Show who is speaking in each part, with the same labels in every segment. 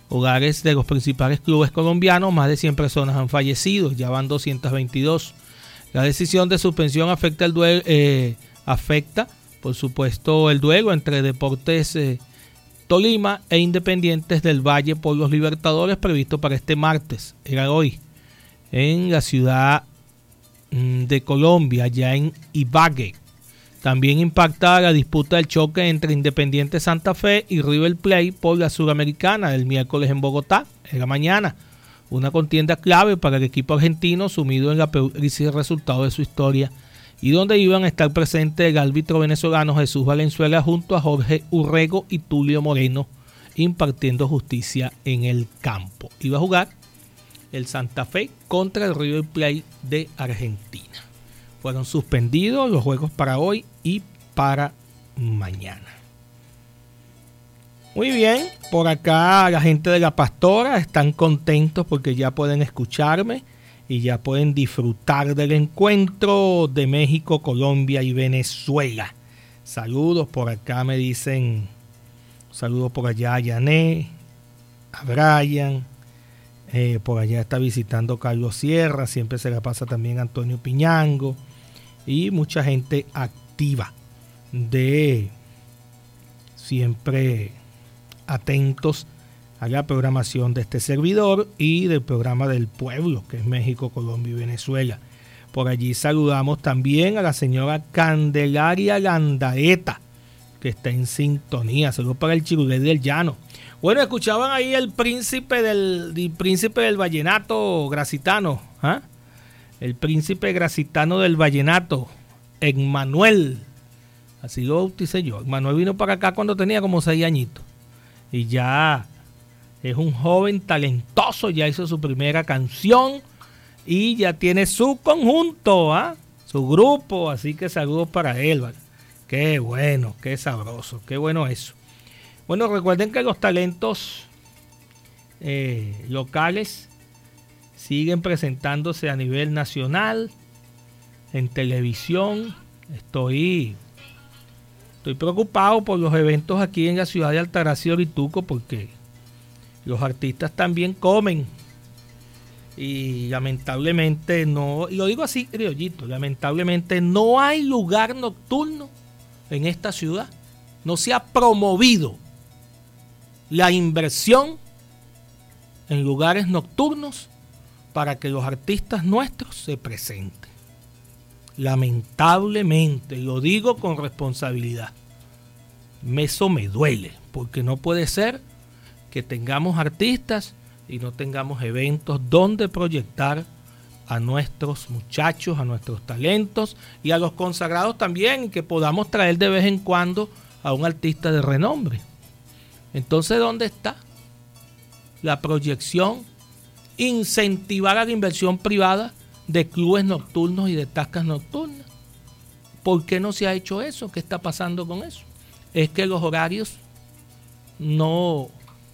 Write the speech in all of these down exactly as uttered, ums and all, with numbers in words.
Speaker 1: hogares de los principales clubes colombianos. Más de cien personas han fallecido, ya van doscientas veintidós. La decisión de suspensión afecta, el duelo, eh, afecta por supuesto, el duelo entre Deportes eh, Tolima e Independientes del Valle por los Libertadores, previsto para este martes, era hoy, en la ciudad mm, de Colombia, ya en Ibagué. También impacta la disputa del choque entre Independiente Santa Fe y River Plate por la Suramericana del miércoles en Bogotá, en la mañana. Una contienda clave para el equipo argentino sumido en la peor crisis de resultado de su historia y donde iban a estar presentes el árbitro venezolano Jesús Valenzuela junto a Jorge Urrego y Tulio Moreno impartiendo justicia en el campo. Iba a jugar el Santa Fe contra el River Plate de Argentina. Fueron suspendidos los juegos para hoy y para mañana. Muy bien, por acá la gente de La Pastora están contentos porque ya pueden escucharme y ya pueden disfrutar del encuentro de México, Colombia y Venezuela. Saludos por acá, me dicen, saludos por allá a Yané, a Brian, eh, por allá está visitando Carlos Sierra, siempre se la pasa también Antonio Piñango y mucha gente activa de siempre atentos a la programación de este servidor y del programa del pueblo, que es México, Colombia y Venezuela. Por allí saludamos también a la señora Candelaria Landaeta, que está en sintonía. Saludos para el Chirulé del Llano. Bueno, escuchaban ahí el príncipe del, el príncipe del vallenato gracitano, ¿ah? El príncipe gracitano del vallenato, Emmanuel. Así lo bauticé yo. Emmanuel vino para acá cuando tenía como seis añitos. Y ya es un joven talentoso, ya hizo su primera canción y ya tiene su conjunto, ¿ah? Su grupo, así que saludos para él, ¿vale? Qué bueno, qué sabroso, qué bueno eso. Bueno, recuerden que los talentos eh, locales siguen presentándose a nivel nacional, en televisión. Estoy, estoy preocupado por los eventos aquí en la ciudad de Altagracia y Orituco porque los artistas también comen y lamentablemente no, y lo digo así, criollito, lamentablemente no hay lugar nocturno en esta ciudad. No se ha promovido la inversión en lugares nocturnos para que los artistas nuestros se presenten. Lamentablemente, lo digo con responsabilidad. Eso me duele, porque no puede ser que tengamos artistas y no tengamos eventos donde proyectar a nuestros muchachos, a nuestros talentos y a los consagrados también, y que podamos traer de vez en cuando a un artista de renombre. Entonces, ¿dónde está la proyección? Incentivar a la inversión privada de clubes nocturnos y de tascas nocturnas. ¿Por qué no se ha hecho eso? ¿Qué está pasando con eso? Es que los horarios no,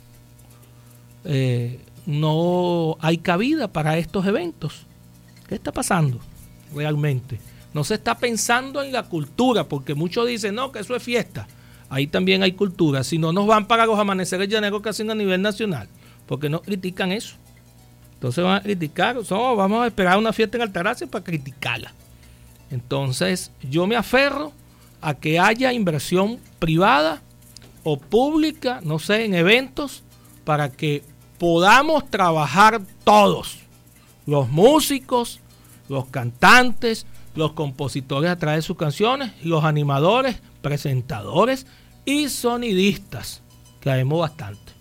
Speaker 1: eh, no hay cabida para estos eventos. ¿Qué está pasando realmente? No se está pensando en la cultura, porque muchos dicen, no, que eso es fiesta. Ahí también hay cultura. Si no, nos van para los amaneceres llaneros que hacen a nivel nacional, porque no critican eso. Entonces van a criticar, so, vamos a esperar una fiesta en Altagracia para criticarla. Entonces yo me aferro a que haya inversión privada o pública, no sé, en eventos, para que podamos trabajar todos, los músicos, los cantantes, los compositores a través de sus canciones, los animadores, presentadores y sonidistas, que habemos bastante,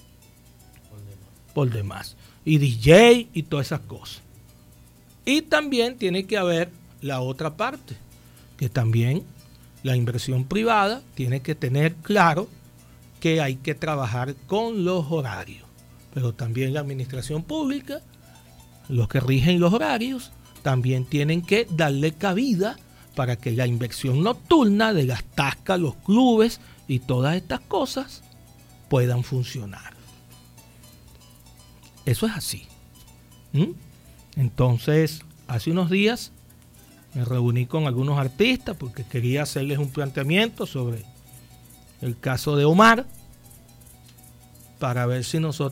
Speaker 1: por demás, y D J y todas esas cosas. Y también tiene que haber la otra parte, que también la inversión privada tiene que tener claro que hay que trabajar con los horarios, pero también la administración pública, los que rigen los horarios, también tienen que darle cabida para que la inversión nocturna de las tascas, los clubes y todas estas cosas puedan funcionar. Eso es así. ¿Mm? Entonces, hace unos días me reuní con algunos artistas porque quería hacerles un planteamiento sobre el caso de Omar, para ver si nosotros